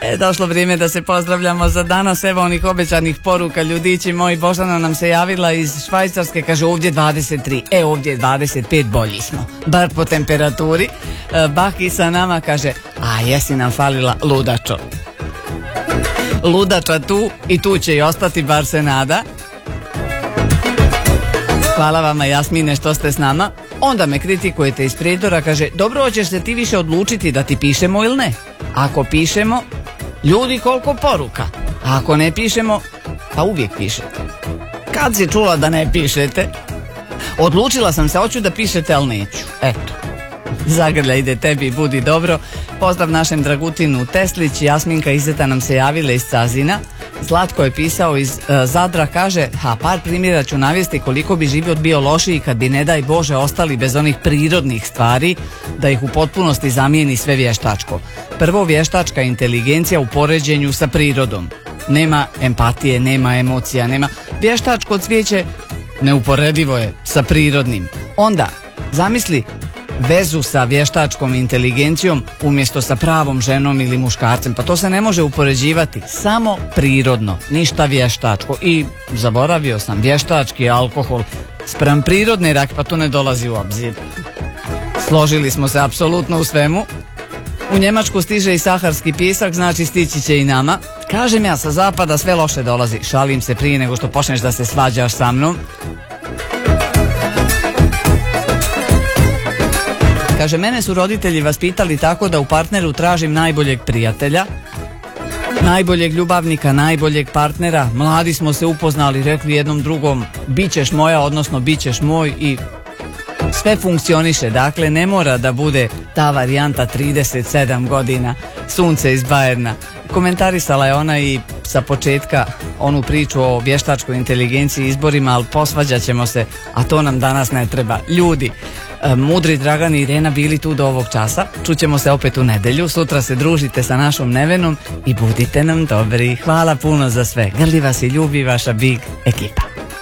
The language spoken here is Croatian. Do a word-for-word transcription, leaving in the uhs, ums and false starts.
E, došlo vrijeme da se pozdravljamo za danas. Evo onih obećanih poruka, ljudići moji. Božana nam se javila iz Švajcarske, kaže ovdje dvadeset tri, e ovdje dvadeset pet, bolji smo, bar po temperaturi. e, Baki sa nama kaže, a jesi nam falila ludačo. Ludača tu i tu će i ostati, bar se nada. Hvala vama, Jasmine, što ste s nama. Onda me kritikujete iz Prijedora, kaže, dobro, hoćeš se ti više odlučiti da ti pišemo ili ne? Ako pišemo, ljudi, koliko poruka. A ako ne pišemo, pa uvijek pišete. Kad si čula da ne pišete? Odlučila sam se, hoću da pišete, ali neću. Eto, zagrlja ide tebi, budi dobro. Pozdrav našem Dragutinu Teslić. Jasminka Izeta nam se javila iz Cazina. Zlatko je pisao iz uh, Zadra, kaže, ha, par primjera ću navesti koliko bi život bio lošiji kad bi, ne daj Bože, ostali bez onih prirodnih stvari, da ih u potpunosti zamijeni sve vještačko. Prvo, vještačka inteligencija u poređenju sa prirodom. Nema empatije, nema emocija, nema... Vještačko cvijeće neuporedivo je sa prirodnim. Onda, zamisli vezu sa vještačkom inteligencijom umjesto sa pravom ženom ili muškarcem. Pa to se ne može upoređivati, samo prirodno, ništa vještačko. I zaboravio sam, vještački alkohol spram prirodne rak, pa to ne dolazi u obzir. Složili smo se apsolutno u svemu. U Njemačku stiže i saharski pijesak, znači stići će i nama. Kažem ja, sa zapada sve loše dolazi. Šalim se prije nego što počneš da se svađaš sa mnom. Kaže, mene su roditelji vaspitali tako da u partneru tražim najboljeg prijatelja, najboljeg ljubavnika, najboljeg partnera. Mladi smo se upoznali, rekli jednom drugom, bit ćeš moja, odnosno bit ćeš moj, i sve funkcioniše. Dakle, ne mora da bude ta varijanta trideset sedam godina, sunce iz Bajerna. Komentarisala je ona i sa početka onu priču o vještačkoj inteligenciji, izborima, ali posvađat ćemo se, a to nam danas ne treba. Ljudi, Mudri, Dragan i Irena bili tu do ovog časa. Čućemo se opet u nedjelju. Sutra se družite sa našom Nevenom i budite nam dobri. Hvala puno za sve. Grli vas i ljubi vaša Big ekipa.